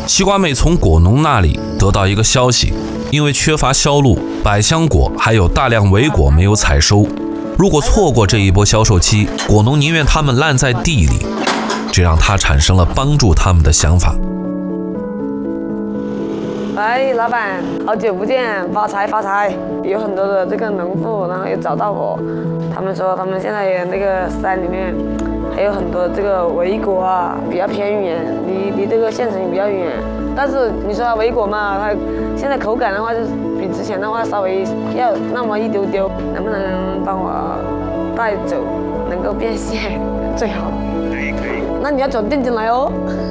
西瓜妹从果农那里得到一个消息，因为缺乏销路，百香果还有大量苇果没有采收。如果错过这一波销售期，果农宁愿它们烂在地里，这让他产生了帮助他们的想法。 哎，老板，好久不见，发财发财！有很多的这个农户，然后又找到我，他们说他们现在那个山里面还有很多这个苇果啊，比较偏远，离这个县城比较远。但是你说苇果嘛，它现在口感的话，就是比之前的话稍微要那么一丢丢，能不能帮我带走，能够变现最好？可以。那你要转店进来哦。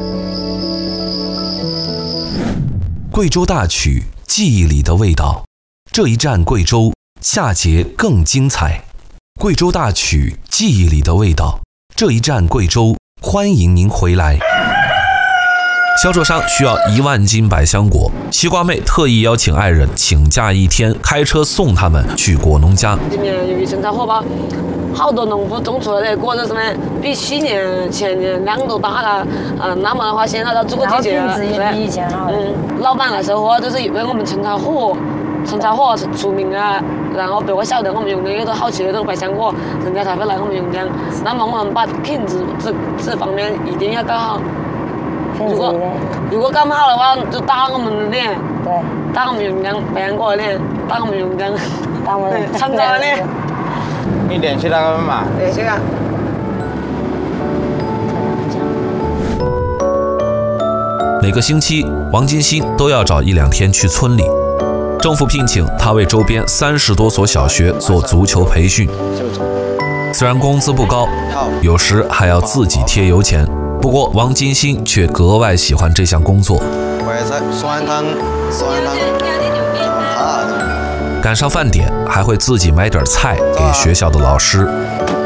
贵州大曲，记忆里的味道。这一站贵州，下节更精彩。贵州大曲，记忆里的味道。这一站贵州，欢迎您回来。销售商需要1万斤百香果，西瓜妹特意邀请爱人请假1天，开车送他们去果农家。 今年由于生产货吧，好多农户种出来的果子什么比去年、前年量都大了。那么的话，现在到这个季节了， 比以前好。 老板来收货就是因为我们成产货出名啊，然后别个晓得我们用的有多好吃的这种百香果，人家才会来我们用量。那么我们把品质这方面一定要搞好。如果搞不好的话，就打我们的脸， 对， 打我们用量百香果的脸，打我们用量， 打我们厂家的脸。 你联系那个嘛？ 联系啊。 每个星期，王金星都要找1-2天去村里。政府聘请他为周边30多所小学做足球培训。虽然工资不高，有时还要自己贴油钱，不过王金星却格外喜欢这项工作。赶上饭点，还会自己买点菜给学校的老师。